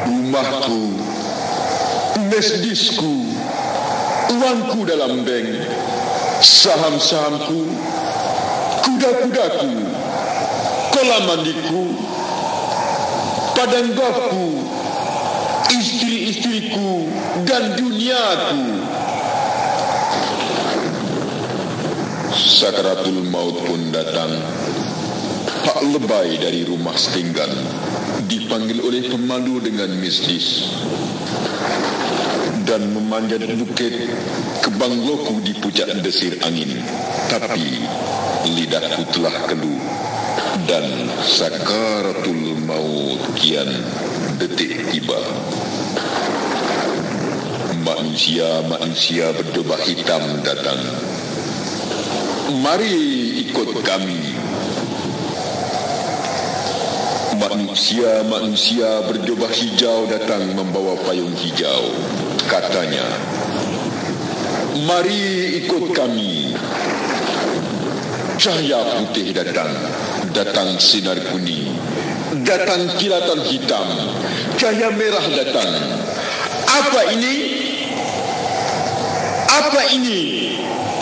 Rumahku, mesdisku, uangku dalam bank, saham-sahamku, kuda-kudaku, kolam mandiku, padang golfku, istri-istriku dan duniaku. Sakaratul maut pun datang. Pak lebay dari rumah setinggan dipanggil oleh pemalu dengan mistis dan memanjat bukit ke bangloku di puncak desir angin. Tapi lidahku telah keluh dan sakaratul maut kian detik tiba. Manusia-manusia berjubah hitam datang. Mari ikut kami. Manusia-manusia berjubah hijau datang membawa payung hijau. Katanya, mari ikut kami. Cahaya putih datang. Datang sinar kuning. Datang kilatan hitam. Cahaya merah datang. Apa ini? Apa ini?